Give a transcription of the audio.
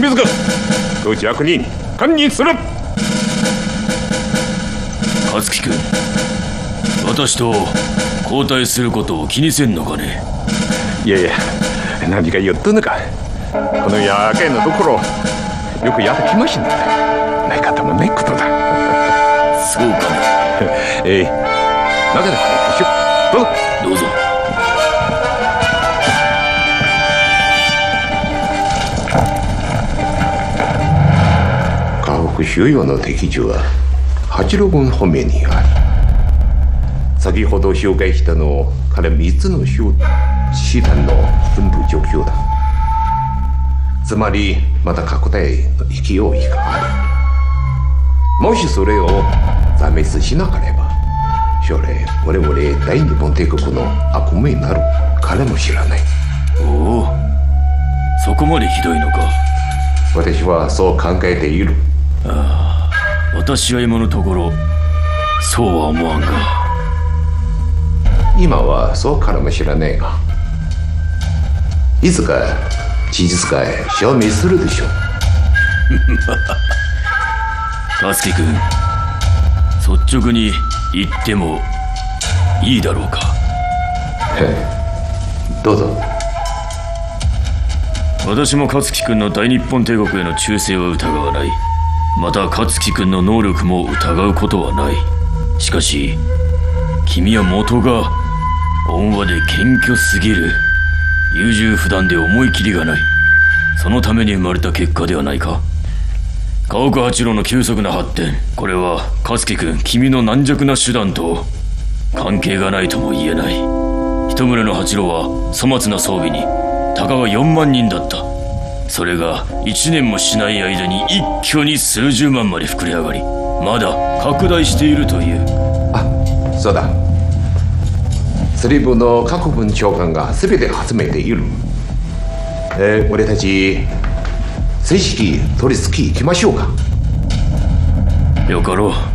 水君、当地役人堪忍する。 勝木君、私と交代することを気にせんのかね。 いやいや、何か言っとんのか。この野外のところよくやってきましたね。ない方のないことだ。 そうかね。 中で話しましょう。 どうぞ。 河北収容の敵地は八郎郡方面にある。先ほど紹介したのから3つの師団の分布状況だ。つまりまた拡大の勢いがある。もしそれを挫滅しなければ、将来我々大日本帝国の悪夢になるかもしれない。 おお、そこまでひどいのか。 私はそう考えている。 ああ、私は今のところそうは思わんが。 今はそうかもしれないが、いつか事実が証明するでしょう。 勝木君、率直に言ってもいいだろうか。 どうぞ。 私も勝木君の大日本帝国への忠誠は疑わない。また勝木君の能力も疑うことはない。しかし君は元が温和で謙虚すぎる。優柔不断で思い切りがない。そのために生まれた結果ではないか。河北八郎の急速な発展、これは勝木君、君の軟弱な手段と関係がないとも言えない。一棟の八郎は粗末な装備にたかが4万人だった。それが1年もしない間に一挙に数十万まで膨れ上がり、まだ拡大しているという。 あ、そうだ。スリ部の各分長官が全て集めている。俺たち正式取り付き行きましょうか。 よかろう。